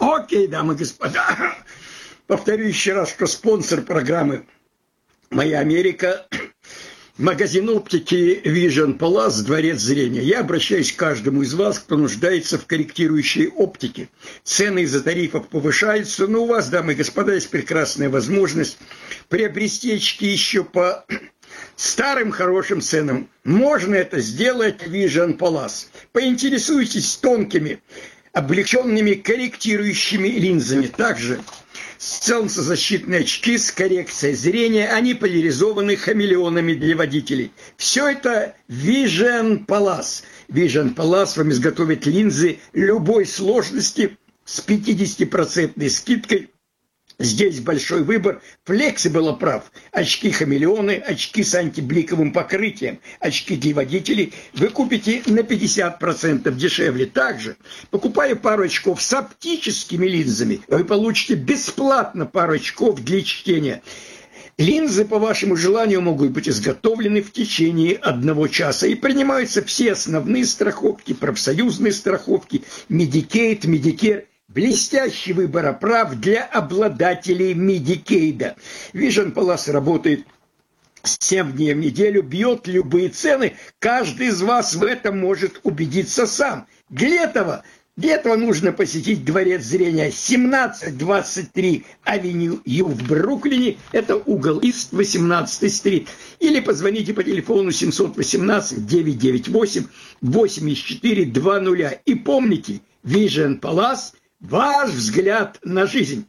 Окей, дамы и господа. Повторю еще раз, что спонсор программы «Моя Америка» – магазин оптики Vision Palace, дворец зрения. Я обращаюсь к каждому из вас, кто нуждается в корректирующей оптике. Цены из-за тарифов повышаются, но у вас, дамы и господа, есть прекрасная возможность приобрести очки еще по старым хорошим ценам. Можно это сделать в Vision Palace. Поинтересуйтесь тонкими, облегченными корректирующими линзами. Также солнцезащитные очки с коррекцией зрения, они поляризованы хамелеонами для водителей. Все это Vision Palace. Vision Palace вам изготовит линзы любой сложности с 50% скидкой. Здесь большой выбор Flexible оправ. Очки-хамелеоны, очки с антибликовым покрытием, очки для водителей вы купите на 50% дешевле. Также, покупая пару очков с оптическими линзами, вы получите бесплатно пару очков для чтения. Линзы по вашему желанию могут быть изготовлены в течение 1 часа. И принимаются все основные страховки, профсоюзные страховки, Medicaid, Medicare. Блестящий выбор оправ для обладателей Медикейда. Vision Palace работает 7 дней в неделю, бьет любые цены. Каждый из вас в этом может убедиться сам. Для этого нужно посетить дворец зрения 1723 Авеню Ю в Бруклине. Это угол Ист, 18 стрит. Или позвоните по телефону 718-998-8420. И помните, Vision Palace – ваш взгляд на жизнь.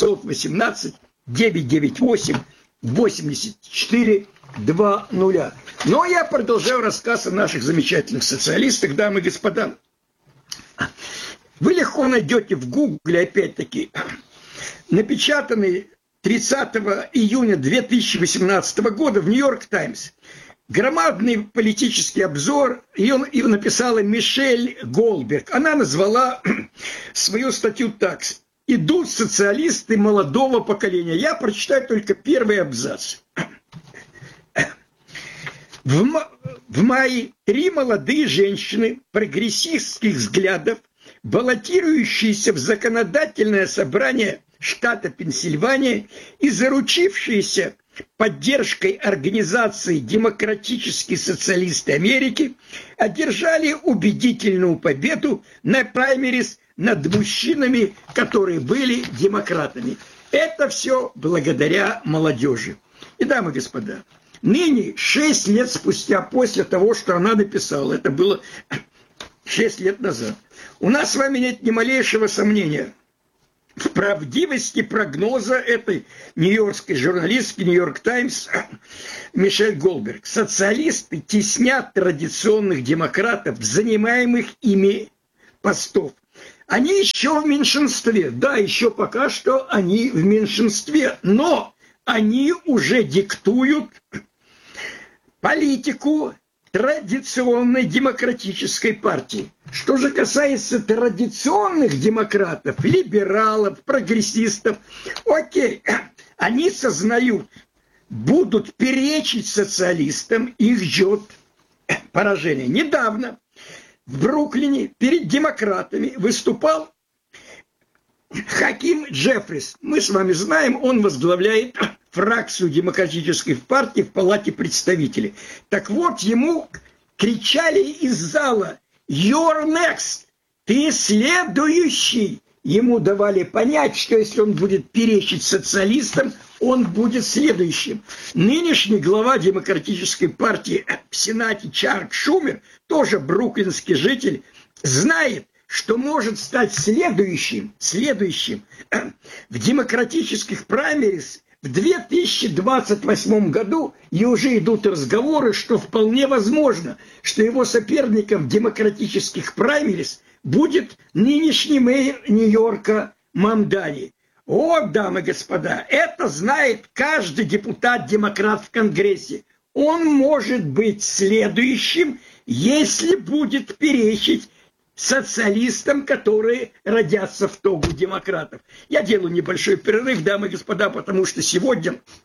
718-998-8420. Но я продолжаю рассказ о наших замечательных социалистах, дамы и господа. Вы легко найдете в Гугле, опять-таки, напечатанный 30 июня 2018 года в Нью-Йорк Таймс громадный политический обзор, ее написала Мишель Голдберг. Она назвала свою статью так: «Идут социалисты молодого поколения». Я прочитаю только первый абзац. В мае 3 молодые женщины прогрессистских взглядов, баллотирующиеся в законодательное собрание штата Пенсильвания и заручившиеся поддержкой организации «Демократические социалисты Америки», одержали убедительную победу на праймерис над мужчинами, которые были демократами. Это все благодаря молодежи. И, дамы и господа, ныне, 6 лет спустя после того, что она написала, это было 6 лет назад, у нас с вами нет ни малейшего сомнения в правдивости прогноза этой нью-йоркской журналистки «Нью-Йорк Таймс» Мишель Голдберг. Социалисты теснят традиционных демократов, занимаемых ими постов. Они еще в меньшинстве. Да, еще пока что они в меньшинстве. Но они уже диктуют политику традиционной демократической партии. Что же касается традиционных демократов, либералов, прогрессистов, окей, они сознают, будут перечить социалистам, их ждет поражение. Недавно в Бруклине перед демократами выступал Хаким Джеффрис. Мы с вами знаем, он возглавляет фракцию демократической партии в Палате представителей. Так вот, ему кричали из зала: «You're next!» «Ты следующий!» Ему давали понять, что если он будет перечить социалистам, он будет следующим. Нынешний глава демократической партии в Сенате Чак Шумер, тоже бруклинский житель, знает, что может стать следующим в демократических праймерис в 2028 году, и уже идут разговоры, что вполне возможно, что его соперником в демократических праймерис будет нынешний мэр Нью-Йорка Мамдани. О, дамы и господа, это знает каждый депутат-демократ в Конгрессе. Он может быть следующим, если будет перечить социалистам, которые родятся в тогу демократов. Я делаю небольшой перерыв, дамы и господа, потому что сегодня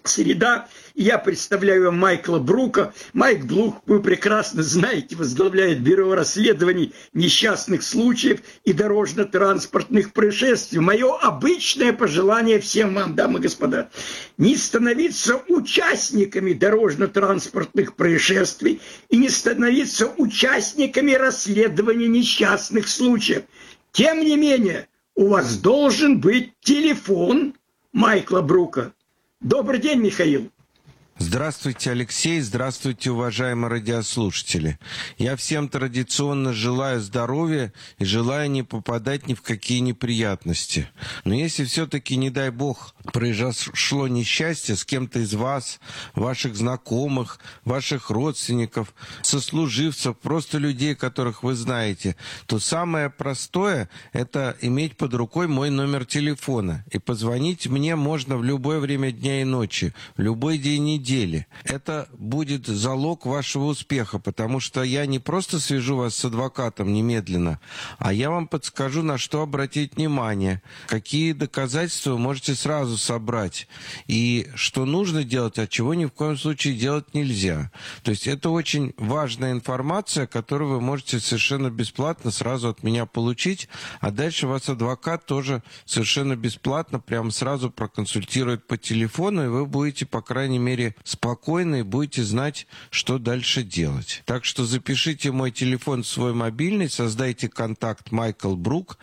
среда. Я представляю вам Майкла Брука. Майк Брук, вы прекрасно знаете, возглавляет Бюро расследований несчастных случаев и дорожно-транспортных происшествий. Мое обычное пожелание всем вам, дамы и господа, не становиться участниками дорожно-транспортных происшествий и не становиться участниками расследования несчастных случаев. Тем не менее, у вас должен быть телефон Майкла Брука. Добрый день, Михаил. Здравствуйте, Алексей, здравствуйте, уважаемые радиослушатели. Я всем традиционно желаю здоровья и желаю не попадать ни в какие неприятности. Но если все-таки, не дай бог, произошло несчастье с кем-то из вас, ваших знакомых, ваших родственников, сослуживцев, просто людей, которых вы знаете, то самое простое – это иметь под рукой мой номер телефона. И позвонить мне можно в любое время дня и ночи, в любой день недели. Это будет залог вашего успеха, потому что я не просто свяжу вас с адвокатом немедленно, а я вам подскажу, на что обратить внимание, какие доказательства вы можете сразу собрать, и что нужно делать, а чего ни в коем случае делать нельзя. То есть это очень важная информация, которую вы можете совершенно бесплатно сразу от меня получить, а дальше вас адвокат тоже совершенно бесплатно прямо сразу проконсультирует по телефону, и вы будете, по крайней мере, спокойно и будете знать, что дальше делать. Так что запишите мой телефон в свой мобильный, создайте контакт Майкл Брук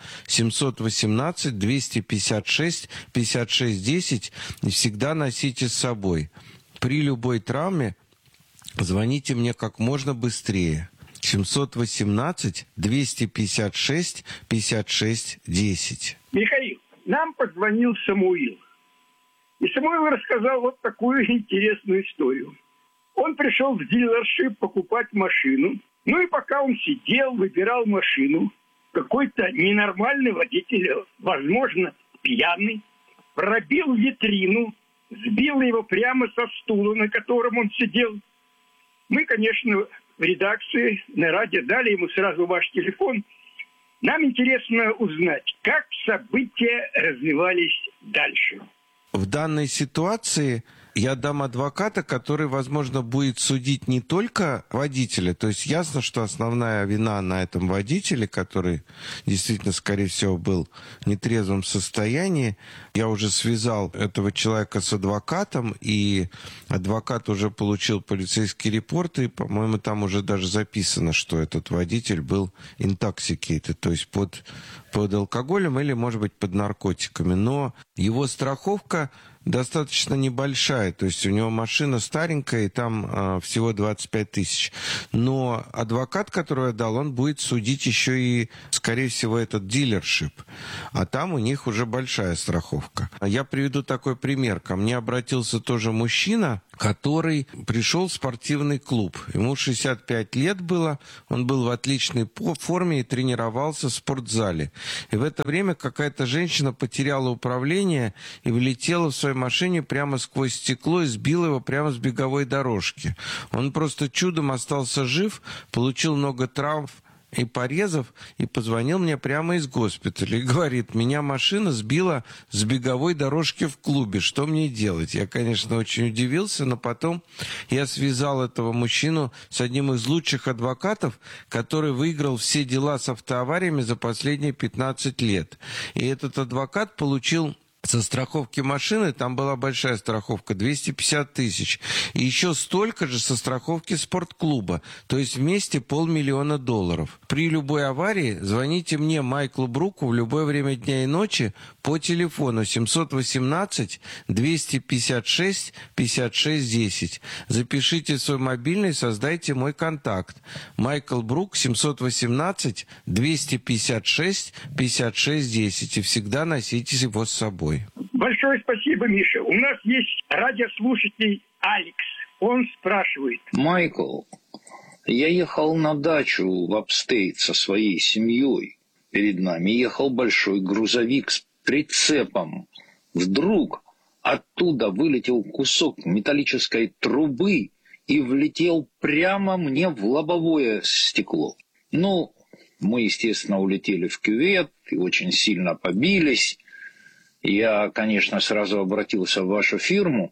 718-256-56-10 и всегда носите с собой. При любой травме звоните мне как можно быстрее. 718-256-56-10. Михаил, нам позвонил Самуил. И Самуил рассказал вот такую интересную историю. Он пришел в дилершип покупать машину. Ну и пока он сидел, выбирал машину, какой-то ненормальный водитель, возможно, пьяный, пробил витрину, сбил его прямо со стула, на котором он сидел. Мы, конечно, в редакции на радио дали ему сразу ваш телефон. Нам интересно узнать, как события развивались дальше. В данной ситуации я дам адвоката, который, возможно, будет судить не только водителя, то есть ясно, что основная вина на этом водителе, который действительно, скорее всего, был в нетрезвом состоянии. Я уже связал этого человека с адвокатом, и адвокат уже получил полицейские репорты, и, по-моему, там уже даже записано, что этот водитель был intoxicated, то есть под алкоголем или, может быть, под наркотиками. Но его страховка достаточно небольшая, то есть у него машина старенькая, и там всего 25 тысяч. Но адвокат, который я дал, он будет судить еще и, скорее всего, этот дилершип. А там у них уже большая страховка. Я приведу такой пример. Ко мне обратился тоже мужчина, который пришел в спортивный клуб. Ему 65 лет было, он был в отличной форме и тренировался в спортзале. И в это время какая-то женщина потеряла управление и влетела в своей машине прямо сквозь стекло и сбила его прямо с беговой дорожки. Он просто чудом остался жив, получил много травм и порезов, и позвонил мне прямо из госпиталя и говорит: меня машина сбила с беговой дорожки в клубе, что мне делать? Я, конечно, очень удивился, но потом я связал этого мужчину с одним из лучших адвокатов, который выиграл все дела с автоавариями за последние 15 лет. И этот адвокат получил со страховки машины, там была большая страховка, 250 тысяч. И еще столько же со страховки спортклуба. То есть вместе $500 000. При любой аварии звоните мне, Майклу Бруку, в любое время дня и ночи по телефону 718-256-56-10. Запишите свой мобильный, создайте мой контакт. Майкл Брук, 718-256-56-10. И всегда носите его с собой. Большое спасибо, Миша. У нас есть радиослушатель Алекс. Он спрашивает. Майкл, я ехал на дачу в Апстейт со своей семьей. Перед нами ехал большой грузовик с прицепом. Вдруг оттуда вылетел кусок металлической трубы и влетел прямо мне в лобовое стекло. Ну, мы, естественно, улетели в кювет и очень сильно побились. Я, конечно, сразу обратился в вашу фирму,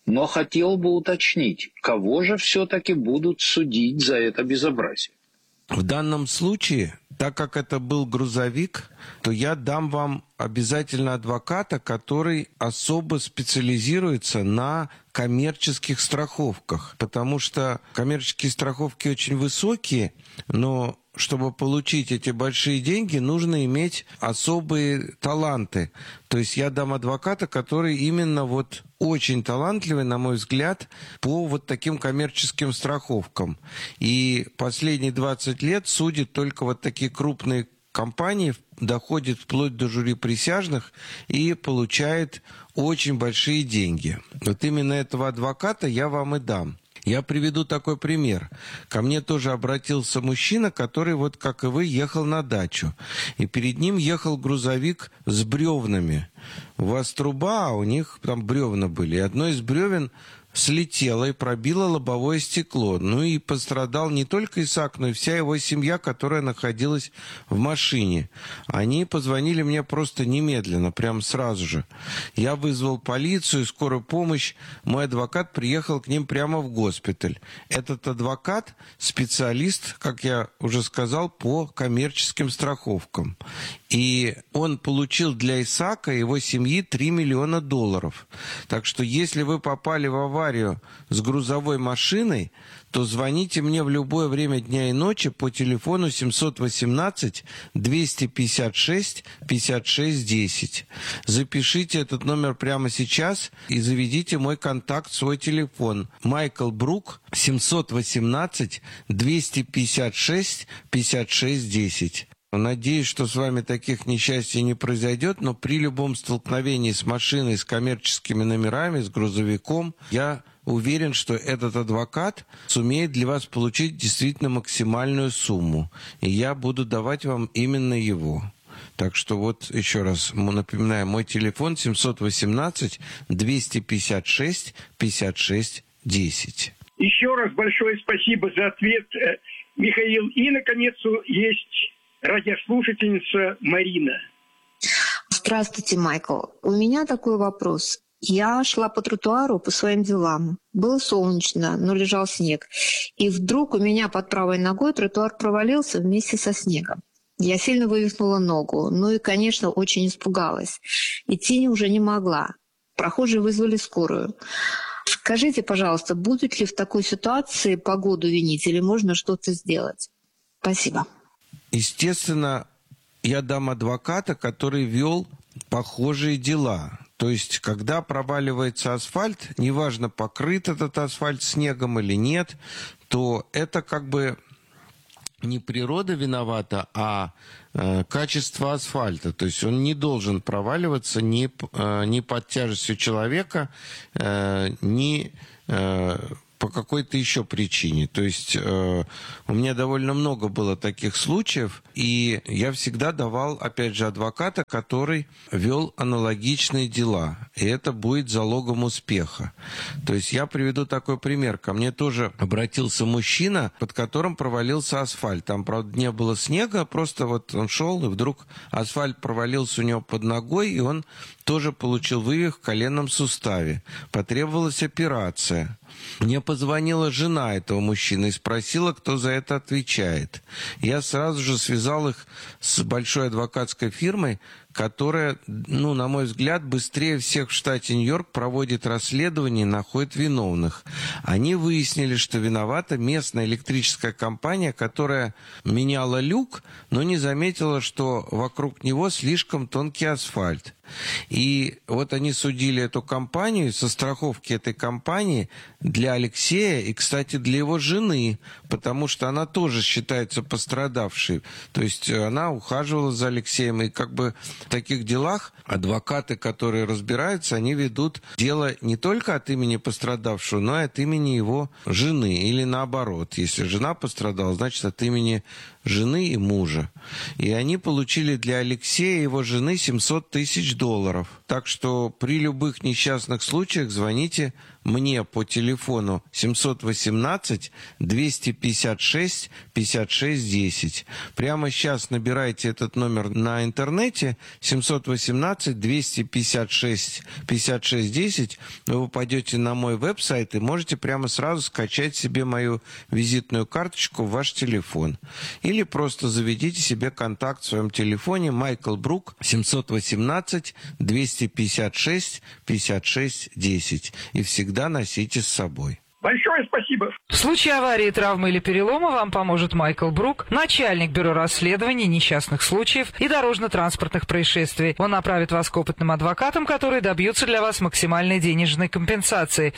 Но хотел бы уточнить, кого же все-таки будут судить за это безобразие? В данном случае, так как это был грузовик, то я дам вам обязательно адвоката, который особо специализируется на коммерческих страховках, потому что коммерческие страховки очень высокие, но чтобы получить эти большие деньги, нужно иметь особые таланты. То есть я дам адвоката, который именно вот очень талантливый, на мой взгляд, по вот таким коммерческим страховкам. И последние 20 лет судит только вот такие крупные компании, доходит вплоть до жюри присяжных и получает очень большие деньги. Вот именно этого адвоката я вам и дам. Я приведу такой пример. Ко мне тоже обратился мужчина, который, вот как и вы, ехал на дачу. И перед ним ехал грузовик с бревнами. У вас труба, а у них там бревна были. И одно из бревен слетело и пробило лобовое стекло. Ну и пострадал не только Исаак, но и вся его семья, которая находилась в машине. Они позвонили мне просто немедленно, прям сразу же. Я вызвал полицию, скорую помощь. Мой адвокат приехал к ним прямо в госпиталь. Этот адвокат специалист, как я уже сказал, по коммерческим страховкам. И он получил для Исаака и его семьи $3 миллиона. Так что если вы попали в аварию с грузовой машиной, то звоните мне в любое время дня и ночи по телефону 718-256-56-10. Запишите этот номер прямо сейчас и заведите мой контакт в свой телефон. Майкл Брук, 718-256-56-10. Надеюсь, что с вами таких несчастий не произойдет, но при любом столкновении с машиной, с коммерческими номерами, с грузовиком, я уверен, что этот адвокат сумеет для вас получить действительно максимальную сумму. И я буду давать вам именно его. Так что вот еще раз напоминаю, мой телефон 718-256-56-10. Еще раз большое спасибо за ответ, Михаил. И, наконец, есть радиослушательница Марина. Здравствуйте, Майкл. У меня такой вопрос. Я шла по тротуару по своим делам. Было солнечно, но лежал снег. И вдруг у меня под правой ногой тротуар провалился вместе со снегом. Я сильно вывихнула ногу. Ну и, конечно, очень испугалась. Идти уже не могла. Прохожие вызвали скорую. Скажите, пожалуйста, будут ли в такой ситуации погоду винить или можно что-то сделать? Спасибо. Естественно, я дам адвоката, который вел похожие дела. То есть, когда проваливается асфальт, неважно, покрыт этот асфальт снегом или нет, то это как бы не природа виновата, а качество асфальта. То есть он не должен проваливаться ни под тяжестью человека, ни по какой-то еще причине. То есть у меня довольно много было таких случаев, и я всегда давал, опять же, адвоката, который вел аналогичные дела. И это будет залогом успеха. То есть я приведу такой пример. Ко мне тоже обратился мужчина, под которым провалился асфальт. Там, правда, не было снега, просто вот он шел, и вдруг асфальт провалился у него под ногой, и он тоже получил вывих в коленном суставе. Потребовалась операция. Мне позвонила жена этого мужчины и спросила, кто за это отвечает. Я сразу же связал их с большой адвокатской фирмой, которая, на мой взгляд, быстрее всех в штате Нью-Йорк проводит расследование и находит виновных. Они выяснили, что виновата местная электрическая компания, которая меняла люк, но не заметила, что вокруг него слишком тонкий асфальт. И вот они судили эту компанию, со страховки этой компании для Алексея и, кстати, для его жены, потому что она тоже считается пострадавшей. То есть она ухаживала за Алексеем, и как бы в таких делах адвокаты, которые разбираются, они ведут дело не только от имени пострадавшего, но и от имени его жены, или наоборот. Если жена пострадала, значит, от имени жены и мужа. И они получили для Алексея и его жены $700 тысяч. Так что при любых несчастных случаях звоните мне по телефону 718-256-56-10. Прямо сейчас набирайте этот номер на интернете 718-256-56-10. Вы попадете на мой веб-сайт и можете прямо сразу скачать себе мою визитную карточку в ваш телефон. Или просто заведите себе контакт в своем телефоне Майкл Брук 718-256-56-10. И всегда носите с собой. Большое спасибо. В случае аварии, травмы или перелома вам поможет Майкл Брук, начальник бюро расследований несчастных случаев и дорожно-транспортных происшествий. Он направит вас к опытным адвокатам, которые добьются для вас максимальной денежной компенсации.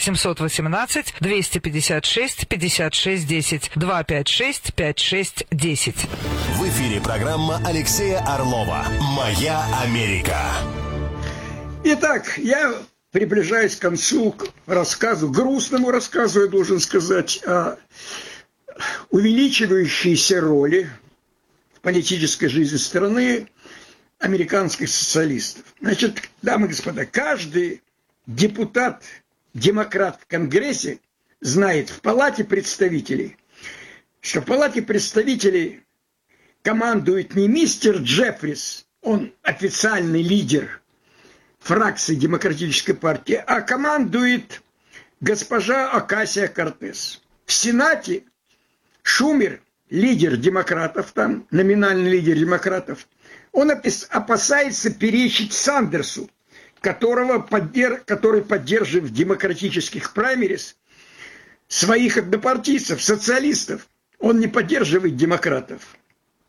718-256-56-10. 256-56-10. В эфире программа Алексея Орлова «Моя Америка». Итак, я приближаюсь к концу, к рассказу, грустному рассказу, я должен сказать, о увеличивающейся роли в политической жизни страны американских социалистов. Значит, дамы и господа, каждый депутат-демократ в Конгрессе знает в Палате представителей, что в Палате представителей командует не мистер Джеффрис, он официальный лидер фракции Демократической партии, а командует госпожа Окасио-Кортес. В Сенате Шумер, лидер демократов, там номинальный лидер демократов, он опасается перечить Сандерсу, который поддерживает в демократических праймерис своих однопартийцев, социалистов. Он не поддерживает демократов.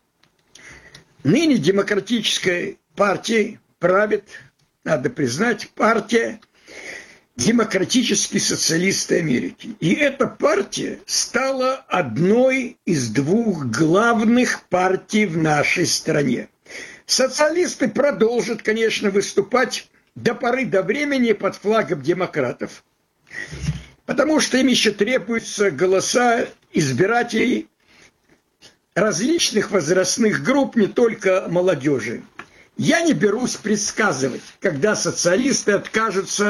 Ныне демократической партией правит, надо признать, партия Демократические социалисты Америки. И эта партия стала одной из двух главных партий в нашей стране. Социалисты продолжат, конечно, выступать до поры до времени под флагом демократов, потому что им еще требуются голоса избирателей различных возрастных групп, не только молодежи. Я не берусь предсказывать, когда социалисты откажутся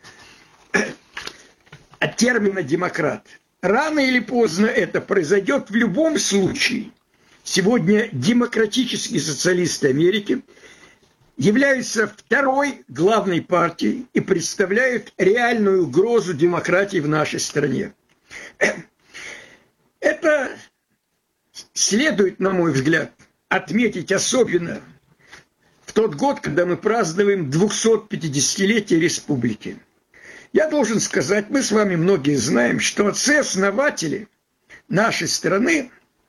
от термина «демократ». Рано или поздно это произойдет в любом случае. Сегодня демократические социалисты Америки являются второй главной партией и представляют реальную угрозу демократии в нашей стране. Это следует, на мой взгляд, отметить особенно в тот год, когда мы празднуем 250-летие республики. Я должен сказать, мы с вами многие знаем, что отцы-основатели нашей страны,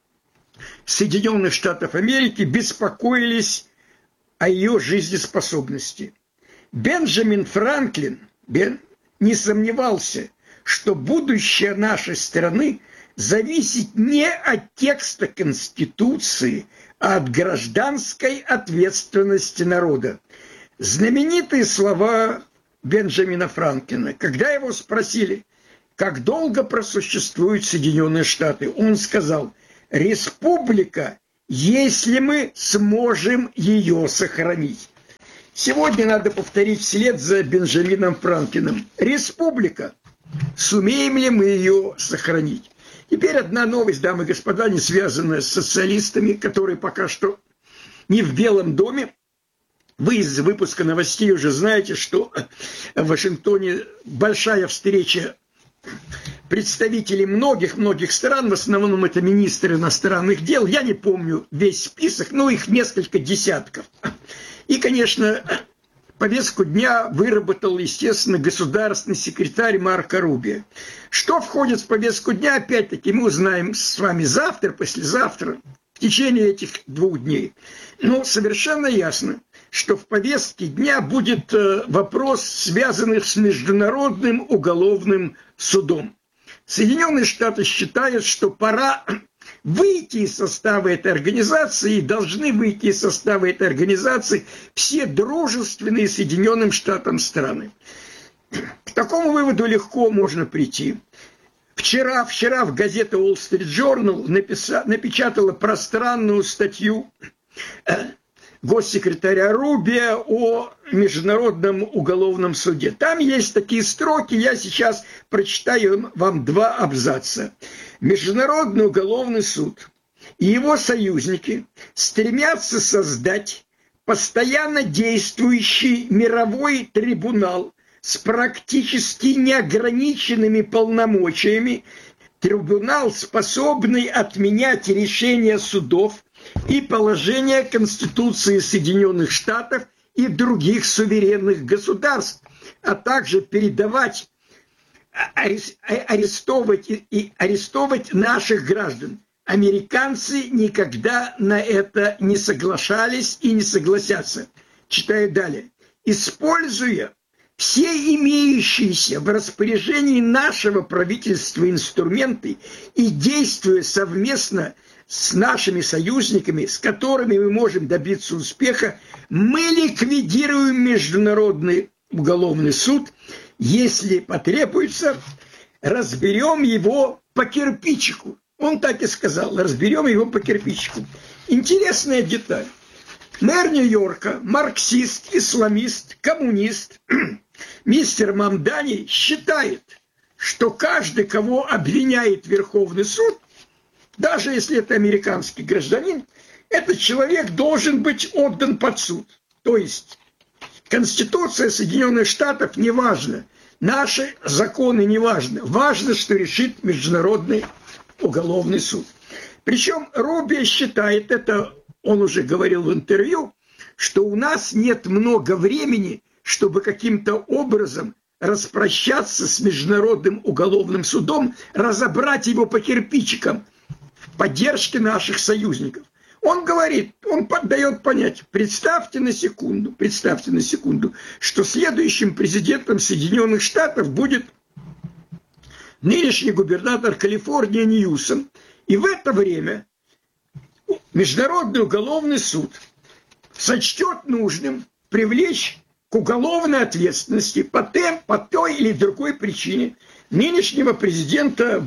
Соединенных Штатов Америки, беспокоились о ее жизнеспособности. Бенджамин Франклин не сомневался, что будущее нашей страны зависит не от текста Конституции, а от гражданской ответственности народа. Знаменитые слова Бенджамина Франклина, когда его спросили, как долго просуществуют Соединенные Штаты, он сказал: «Республика, если мы сможем ее сохранить». Сегодня надо повторить вслед за Бенджамином Франклином: республика, сумеем ли мы ее сохранить? Теперь одна новость, дамы и господа, не связанная с социалистами, которые пока что не в Белом доме. Вы из выпуска новостей уже знаете, что в Вашингтоне большая встреча представителей многих-многих стран, в основном это министры иностранных дел. Я не помню весь список, но их несколько десятков. И, конечно, повестку дня выработал, естественно, государственный секретарь Марко Рубио. Что входит в повестку дня, опять-таки, мы узнаем с вами завтра, послезавтра, в течение этих 2 дней. Но совершенно ясно, что в повестке дня будет вопрос, связанный с Международным уголовным судом. Соединенные Штаты считают, что пора выйти из состава этой организации, и должны выйти из состава этой организации все дружественные Соединенным Штатам страны. К такому выводу легко можно прийти. Вчера в газете Wall Street Journal напечатала пространную статью госсекретаря Рубио о Международном уголовном суде. Там есть такие строки, я сейчас прочитаю вам 2 абзаца. Международный уголовный суд и его союзники стремятся создать постоянно действующий мировой трибунал с практически неограниченными полномочиями, трибунал, способный отменять решения судов и положения Конституции Соединенных Штатов и других суверенных государств, а также передавать, арестовывать наших граждан. Американцы никогда на это не соглашались и не согласятся. Читаю далее. Используя все имеющиеся в распоряжении нашего правительства инструменты и действуя совместно с нашими союзниками, с которыми мы можем добиться успеха, мы ликвидируем Международный уголовный суд. Если потребуется, разберем его по кирпичику. Он так и сказал, разберем его по кирпичику. Интересная деталь. Мэр Нью-Йорка, марксист, исламист, коммунист, мистер Мамдани считает, что каждый, кого обвиняет Верховный суд, даже если это американский гражданин, этот человек должен быть отдан под суд. То есть Конституция Соединенных Штатов не важна, наши законы не важны. Важно, что решит Международный уголовный суд. Причем Рубио считает, это он уже говорил в интервью, что у нас нет много времени, чтобы каким-то образом распрощаться с Международным уголовным судом, разобрать его по кирпичикам в поддержке наших союзников. Он говорит, он дает понять, представьте на секунду, что следующим президентом Соединенных Штатов будет нынешний губернатор Калифорнии Ньюсом. И в это время Международный уголовный суд сочтет нужным привлечь к уголовной ответственности по той или другой причине нынешнего президента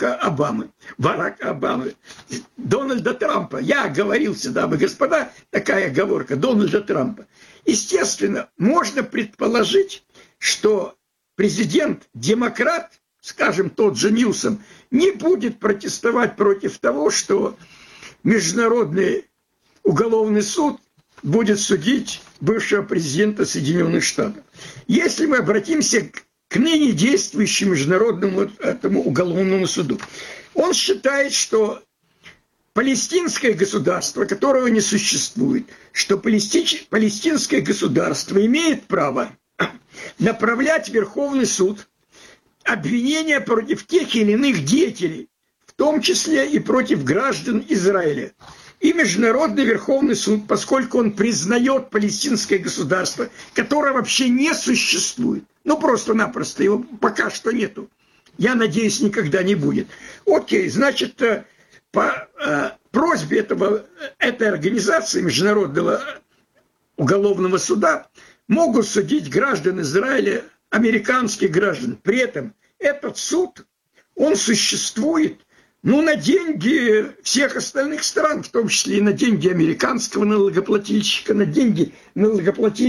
Дональда Трампа. Я оговорился, дамы и господа, такая оговорка, Дональда Трампа. Естественно, можно предположить, что президент-демократ, скажем, тот же Ньюсом, не будет протестовать против того, что Международный уголовный суд будет судить бывшего президента Соединенных Штатов. Если мы обратимся к ныне действующему Международному этому уголовному суду, он считает, что палестинское государство, которого не существует, что палестинское государство имеет право направлять в Верховный суд обвинения против тех или иных деятелей, в том числе и против граждан Израиля. И Международный Верховный суд, поскольку он признает палестинское государство, которое вообще не существует, просто-напросто его пока что нету, я надеюсь, никогда не будет. Окей, значит, по просьбе этой организации Международного уголовного суда могут судить граждан Израиля, американских граждан. При этом этот суд, он существует, на деньги всех остальных стран, в том числе и на деньги американского налогоплательщика, на деньги налогоплательщика